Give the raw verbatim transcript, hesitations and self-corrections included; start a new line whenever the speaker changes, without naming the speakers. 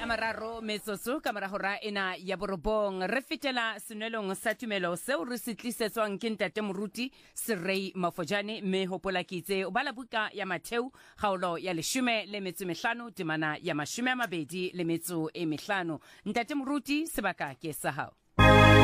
mararo metsotso ka moragora ena ya borobong re fetela senelong sa tumelo seo re se tlisetswang ke ntate moruti Serei Mafojane mme hopola ke itse o bala buka ya Matheu kgaolo ya leshome le metso e mehlano temana ya mashome a mabedi le metso e mehlano. Ntate moruti sebaka ke sa hao.